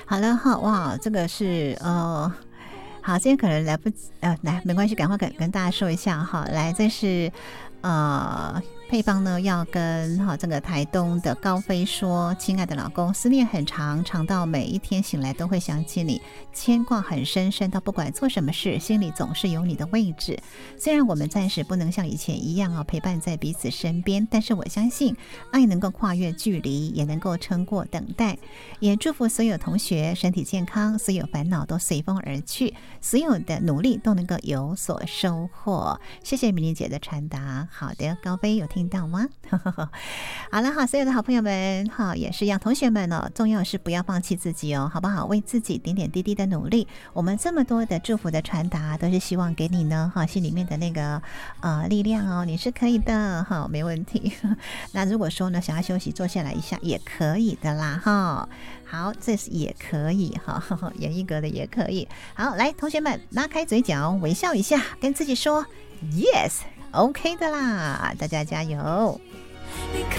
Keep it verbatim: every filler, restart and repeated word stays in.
好了哈，哇，这个是呃。好，今天可能来不及，呃，来没关系，赶快跟跟大家说一下哈。来，这是呃配方呢，要跟哈这个台东的高飞说：“亲爱的老公，思念很长，长到每一天醒来都会想起你，牵挂很深，深到不管做什么事，心里总是有你的位置。虽然我们暂时不能像以前一样啊陪伴在彼此身边，但是我相信爱能够跨越距离，也能够撑过等待。也祝福所有同学身体健康，所有烦恼都随风而去，所有的努力都能够有所收获。谢谢米妮姐的传达。好的，高飞有听到吗？好了，好，所有的好朋友们，好，也是一样，同学们哦，重要是不要放弃自己哦，好不好？为自己点点滴滴的努力。我们这么多的祝福的传达，都是希望给你呢，哈，心里面的那个呃力量哦，你是可以的，哈，没问题。那如果说呢，想要休息，坐下来一下也可以的啦，哈。好，这是也可以哈，严一格的也可以。好，来，同学们拉开嘴角，微笑一下，跟自己说 yes。OK 的啦，大家加油。